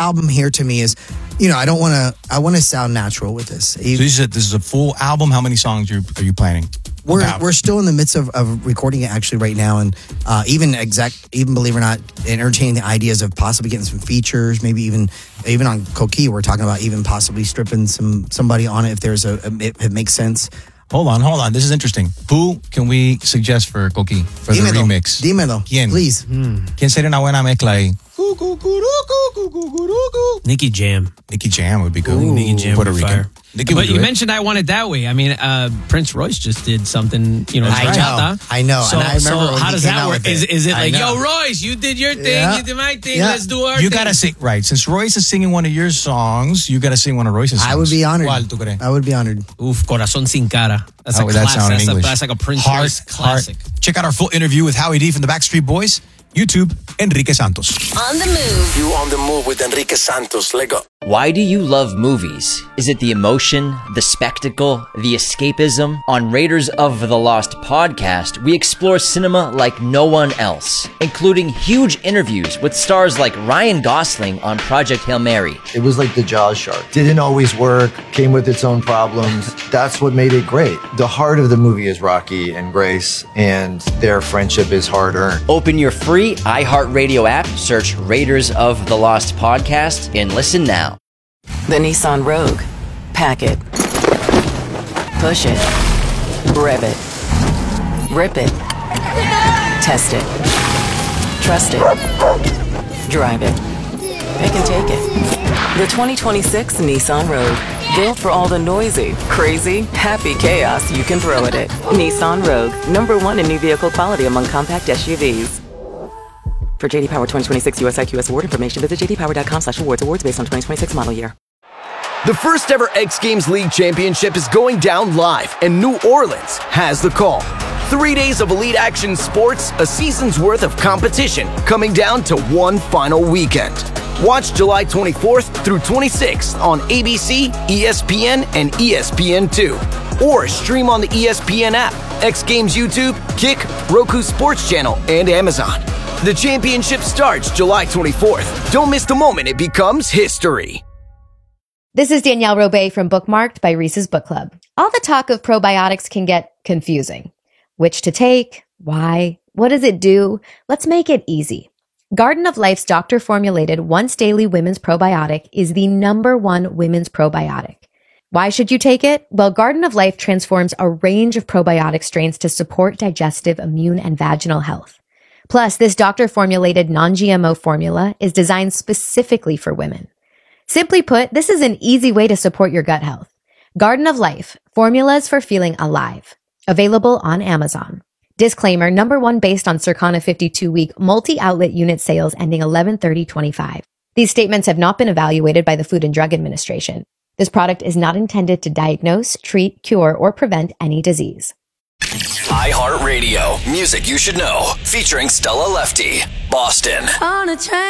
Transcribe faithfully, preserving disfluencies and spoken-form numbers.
album here to me is, you know, I don't want to, I want to sound natural with this. So you said this is a full album. How many songs are you, are you planning? We're About? we're still in the midst of, of recording it actually right now, and uh, even exact even believe it or not, entertaining the ideas of possibly getting some features, maybe even even on Coqui, we're talking about even possibly stripping some somebody on it if there's a, a if it makes sense. Hold on, hold on. This is interesting. Who can we suggest for Coqui for Dímelo, the remix? Dímelo, ¿Quién? please. Hmm. ¿Quién sería una buena mezcla ahí? Nicky Jam. Nicky Jam would be good. Ooh, Nicky Jam Puerto would be Rican. fire. Nicky But would do you it. mentioned I Want It That Way. I mean, uh, Prince Royce just did something, you know, I bachata. know, I know, So, and I remember so when how he does came that out work? with Is, it. is it I like, know. yo, Royce, you did your thing, Yeah. you did my thing, Yeah. let's do our You thing. gotta sing, right. Since Royce is singing one of your songs, you gotta sing one of Royce's songs. I would be honored. ¿Cuál tú crees? I would be honored. Oof, Corazón Sin Cara. That's How a would that classic. sound in That's, a, English? that's like a Prince Heart, Royce classic. Heart. Check out our full interview with Howie D from the Backstreet Boys. YouTube, Enrique Santos. On the move. You on the move with Enrique Santos. Let go. Why do you love movies? Is it the emotion, the spectacle, the escapism? On Raiders of the Lost podcast, we explore cinema like no one else, including huge interviews with stars like Ryan Gosling on Project Hail Mary. It was like the Jaws shark. Didn't always work, came with its own problems. That's what made it great. The heart of the movie is Rocky and Grace, and their friendship is hard-earned. Open your free iHeartRadio app, search Raiders of the Lost podcast, and listen now. The Nissan Rogue. Pack it. Push it. Rev it. Rip it. Test it. Trust it. Drive it. Pick and take it. The twenty twenty-six Nissan Rogue. Built for all the noisy, crazy, happy chaos you can throw at it. Nissan Rogue. Number one in new vehicle quality among compact S U Vs. For J D Power twenty twenty-six U S I Q S award information, visit j d power dot com slash awards. Awards based on twenty twenty-six model year. The first ever X Games League Championship is going down live, and New Orleans has the call. Three days of elite action sports, a season's worth of competition, coming down to one final weekend. Watch July twenty-fourth through twenty-sixth on A B C, E S P N, and E S P N two. Or stream on the E S P N app, X Games YouTube, Kick, Roku Sports Channel, and Amazon. The championship starts July twenty-fourth. Don't miss the moment it becomes history. This is Danielle Robay from Bookmarked by Reese's Book Club. All the talk of probiotics can get confusing. Which to take? Why? What does it do? Let's make it easy. Garden of Life's doctor-formulated once-daily women's probiotic is the number one women's probiotic. Why should you take it? Well, Garden of Life transforms a range of probiotic strains to support digestive, immune, and vaginal health. Plus, this doctor-formulated non-G M O formula is designed specifically for women. Simply put, this is an easy way to support your gut health. Garden of Life, formulas for feeling alive. Available on Amazon. Disclaimer, number one based on Circana fifty-two week multi-outlet unit sales ending eleven thirty twenty-five. These statements have not been evaluated by the Food and Drug Administration. This product is not intended to diagnose, treat, cure, or prevent any disease. iHeartRadio. Music you should know. Featuring Stella Lefty. Boston. On a train.